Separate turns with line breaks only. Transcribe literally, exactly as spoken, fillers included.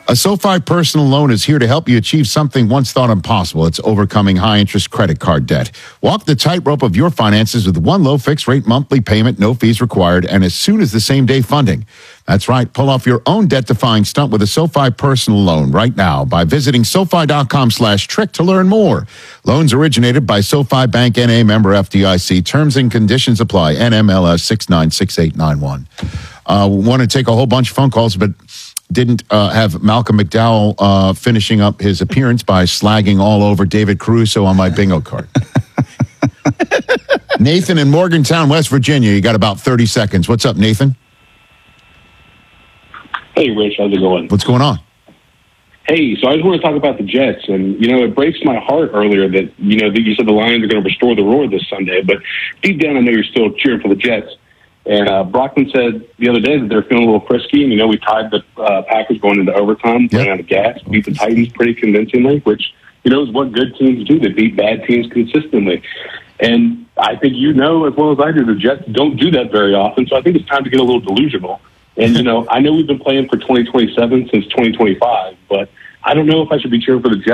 A SoFi personal loan is here to help you achieve something once thought impossible. It's overcoming high-interest credit card debt. Walk the tightrope of your finances with one low fixed-rate monthly payment, no fees required, and as soon as the same-day funding. That's right. Pull off your own debt-defying stunt with a SoFi personal loan right now by visiting SoFi.com slash trick to learn more. Loans originated by SoFi Bank N A, member F D I C. Terms and conditions apply. N M L S six nine six eight nine one. Uh, want to take a whole bunch of phone calls, but didn't uh, have Malcolm McDowell uh, finishing up his appearance by slagging all over David Caruso on my bingo card. Nathan in Morgantown, West Virginia. You got about thirty seconds. What's up, Nathan?
Hey, Rich. How's it going?
What's going on?
Hey, so I just want to talk about the Jets. And, you know, it breaks my heart earlier that, you know, that you said the Lions are going to restore the roar this Sunday. But deep down, I know you're still cheering for the Jets. And uh, Brockman said the other day that they're feeling a little frisky. And, you know, we tied the uh, Packers going into overtime,
yep.
running out of gas, beat the Titans pretty convincingly, which, you know, is what good teams do. They beat bad teams consistently. And I think you know as well as I do, the Jets don't do that very often. So I think it's time to get a little delusional. And, you know, I know we've been playing for twenty twenty-seven since twenty twenty-five, but I don't know if I should be cheering for the Jets